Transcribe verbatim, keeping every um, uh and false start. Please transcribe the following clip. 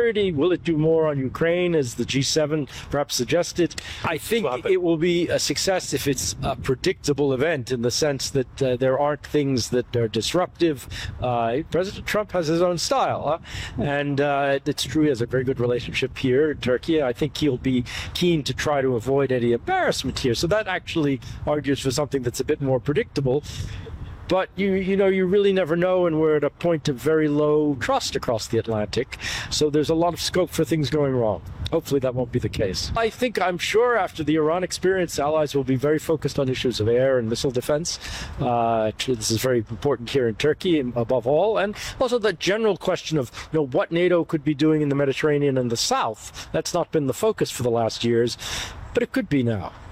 security? Will it do more on Ukraine, as the G seven perhaps suggested? I think it will be a success if it's a predictable event, in the sense that uh, there aren't things that are disruptive. Uh, President Trump has his own style, huh? and uh, it's true he has a very good relationship here in Turkey. I think he'll be keen to try to avoid any embarrassment here. So that actually argues for something that's a bit more predictable. But you you know, you really never know, and we're at a point of very low trust across the Atlantic. So there's a lot of scope for things going wrong. Hopefully that won't be the case. I think, I'm sure after the Iran experience, allies will be very focused on issues of air and missile defense. Uh, this is very important here in Turkey, above all. And also the general question of, you know, what NATO could be doing in the Mediterranean and the South. That's not been the focus for the last years, but it could be now.